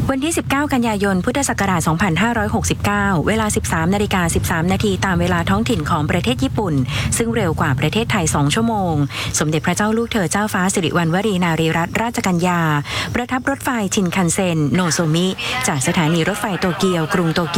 วันที่ 19 กันยายน พุทธศักราช 2569 เวลา 13:13 นาทีตามเวลาท้องถิ่นของประเทศญี่ปุ่นซึ่งเร็วกว่าประเทศไทย 2 ชั่วโมงสมเด็จพระเจ้าลูกเธอเจ้าฟ้าสิริวัณวรีนารีรัตนราชกัญญาประทับรถไฟชินคันเซ็นโนโซมิจากสถานีรถไฟโตเกียวกรุงโตเกียว